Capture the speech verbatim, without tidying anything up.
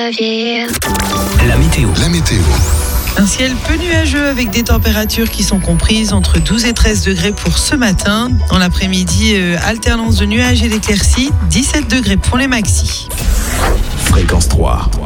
va vieillir. La météo. La météo. Un ciel peu nuageux avec des températures qui sont comprises entre douze et treize degrés pour ce matin. Dans l'après-midi, euh, alternance de nuages et d'éclaircies, dix-sept degrés pour les maxis. Fréquence trois.